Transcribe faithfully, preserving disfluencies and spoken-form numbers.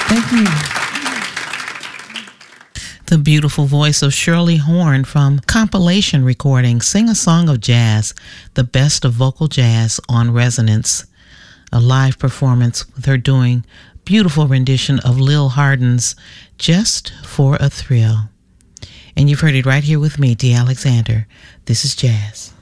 Thank you. The beautiful voice of Shirley Horn from compilation recording Sing a Song of Jazz, the best of vocal jazz on Resonance. A live performance with her doing beautiful rendition of Lil Hardin's Just for a Thrill. And you've heard it right here with me, Dee Alexander. This is Jazz.